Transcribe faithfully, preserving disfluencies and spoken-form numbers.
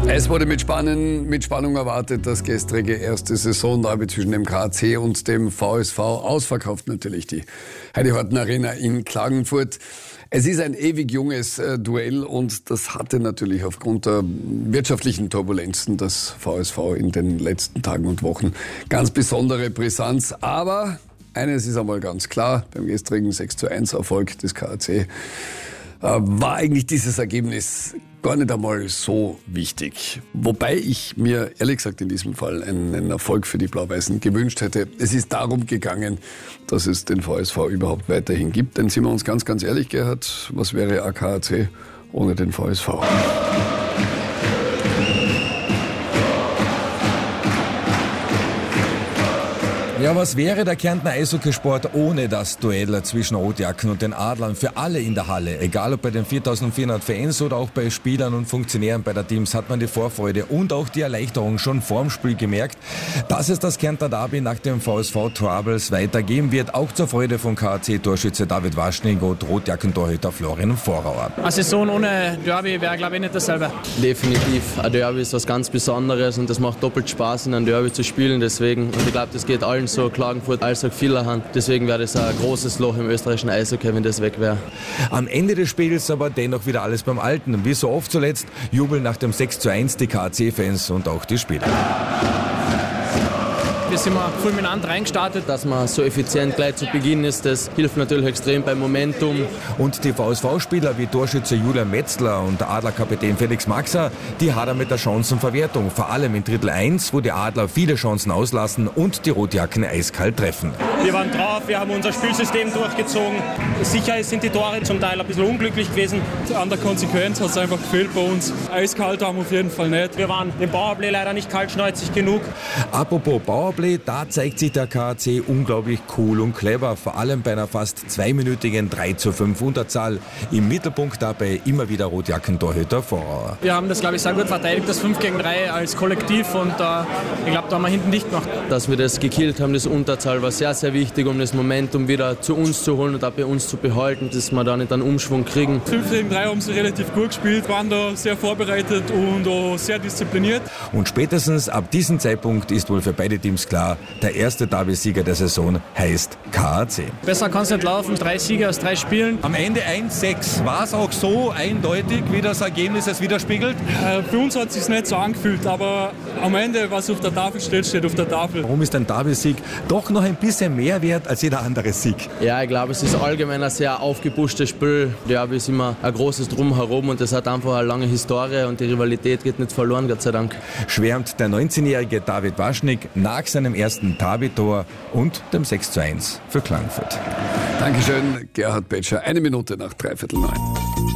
Es wurde mit, Spannen, mit Spannung erwartet, das gestrige erste Saisonderby zwischen dem K A C und dem V S V. Ausverkauft natürlich die Heidi-Horten Arena in Klagenfurt. Es ist ein ewig junges äh, Duell und das hatte natürlich aufgrund der wirtschaftlichen Turbulenzen des V S V in den letzten Tagen und Wochen ganz besondere Brisanz. Aber eines ist einmal ganz klar, beim gestrigen sechs zu eins Erfolg des K A C äh, war eigentlich dieses Ergebnis gar nicht einmal so wichtig. Wobei ich mir ehrlich gesagt in diesem Fall einen, einen Erfolg für die Blau-Weißen gewünscht hätte. Es ist darum gegangen, dass es den V S V überhaupt weiterhin gibt. Denn sind wir uns ganz, ganz ehrlich, Gerhard, was wäre A K A C ohne den V S V? Ja, was wäre der Kärntner Eishockeysport ohne das Duell zwischen Rotjacken und den Adlern für alle in der Halle? Egal ob bei den viertausendvierhundert Fans oder auch bei Spielern und Funktionären bei der Teams hat man die Vorfreude und auch die Erleichterung schon vorm Spiel gemerkt, dass es das Kärntner Derby nach dem V S V-Troubles weitergeben wird, auch zur Freude von K A C-Torschütze David Waschning und Rotjackentorhüter Florian Vorauer. Eine Saison ohne Derby wäre, glaube ich, nicht dasselbe. Definitiv. Ein Derby ist was ganz Besonderes und es macht doppelt Spaß, in einem Derby zu spielen. Deswegen, und ich glaube, das geht allen so, Klagenfurt als auch Villach. Deswegen wäre das ein großes Loch im österreichischen Eishockey, wenn das weg wäre. Am Ende des Spiels aber dennoch wieder alles beim Alten. Wie so oft zuletzt jubeln nach dem sechs zu eins die K A C-Fans und auch die Spieler. Wir sind mal fulminant reingestartet. Dass man so effizient gleich zu Beginn ist, das hilft natürlich extrem beim Momentum. Und die V S V-Spieler wie Torschütze Julian Metzler und Adlerkapitän Felix Maxer, die hadern mit der Chancenverwertung. Vor allem in Drittel eins, wo die Adler viele Chancen auslassen und die Rotjacken eiskalt treffen. Wir waren drauf, wir haben unser Spielsystem durchgezogen. Sicher sind die Tore zum Teil ein bisschen unglücklich gewesen. An der Konsequenz hat es einfach gefehlt bei uns. Eiskalt haben wir auf jeden Fall nicht. Wir waren im Powerplay leider nicht kaltschneuzig genug. Apropos Powerplay, da zeigt sich der K A C unglaublich cool und clever, vor allem bei einer fast zweiminütigen drei zu fünf Unterzahl. Im Mittelpunkt dabei immer wieder Rotjackentorhüter Vorauer. Wir haben das, glaube ich, sehr gut verteidigt, das fünf gegen drei als Kollektiv und äh, ich glaube, da haben wir hinten dicht gemacht. Dass wir das gekillt haben, das Unterzahl, war sehr, sehr wichtig, um das Momentum wieder zu uns zu holen und auch bei uns zu behalten, dass wir da nicht einen Umschwung kriegen. fünf gegen drei haben sie relativ gut gespielt, waren da sehr vorbereitet und auch sehr diszipliniert. Und spätestens ab diesem Zeitpunkt ist wohl für beide Teams klar, der erste Derby-Sieger der Saison heißt K A C. Besser kann es nicht laufen, drei Siege aus drei Spielen. Am Ende eins sechs. War es auch so eindeutig, wie das Ergebnis es widerspiegelt? Äh, für uns hat es sich nicht so angefühlt, aber am Ende, was auf der Tafel steht, steht auf der Tafel. Warum ist ein Derby-Sieg doch noch ein bisschen mehr wert als jeder andere Sieg? Ja, ich glaube, es ist allgemein ein sehr aufgepushtes Spiel. Derby ist immer ein großes Drumherum und das hat einfach eine lange Historie und die Rivalität geht nicht verloren, Gott sei Dank. Schwärmt der neunzehnjährige David Waschning nach seinem ersten Derby-Tor und dem sechs zu eins für Klagenfurt. Dankeschön, Gerhard Betscher. Eine Minute nach dreiviertel neun.